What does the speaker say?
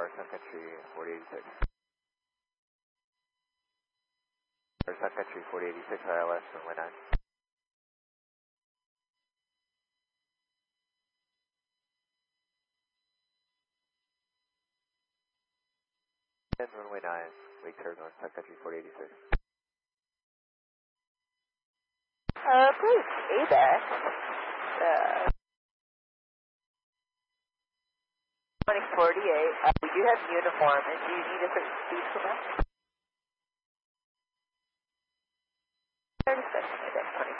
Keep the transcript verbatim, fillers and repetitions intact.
North Sun Country forty eighty-six. North Sun Country forty eighty-six I L S, runway nine. And runway nine, wake clear North Sun Country forty eighty-six. Uh, please, A D A C. Uh, twenty forty-eight, uh, we do have uniform, and do you need a certain speed from us?